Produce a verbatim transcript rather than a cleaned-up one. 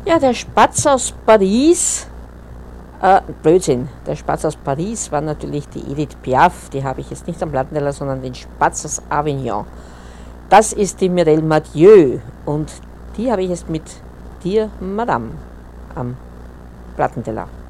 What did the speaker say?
Ja, der Spatz aus Paris, äh, Blödsinn, der Spatz aus Paris war natürlich die Edith Piaf, die habe ich jetzt nicht am Plattenteller, sondern den Spatz aus Avignon. Das ist die Mireille Mathieu und die habe ich jetzt mit dir, Madame, am Plattenteller.